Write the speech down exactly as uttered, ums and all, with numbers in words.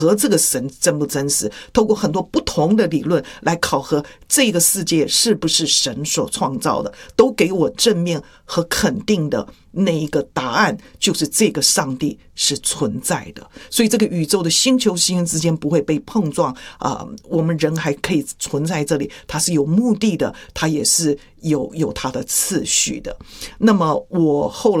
和这个神真不真实，透过很多不同的理论来考核这个世界是不是神所创造的，都给我正面和肯定的那一个答案，就是这个上帝是存在的。所以这个宇宙的星球星星之间不会被碰撞啊、呃，我们人还可以存在这里，它是有目的的，它也是有有它的次序的。那么我后来